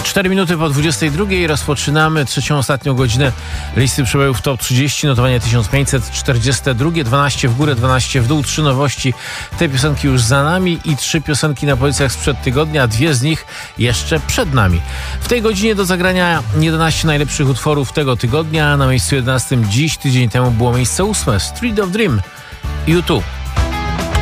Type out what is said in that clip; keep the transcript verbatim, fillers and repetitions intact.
cztery minuty po dwudziestej drugiej rozpoczynamy trzecią, ostatnią godzinę listy przebojów Top trzydzieści, notowanie tysiąc pięćset czterdzieści dwa, dwanaście w górę, dwanaście w dół, trzy nowości, te piosenki już za nami i trzy piosenki na pozycjach sprzed tygodnia, dwie z nich jeszcze przed nami. W tej godzinie do zagrania jedenaście najlepszych utworów tego tygodnia, na miejscu jedenastym dziś, tydzień temu było miejsce ósme, Street of Dream, U dwa.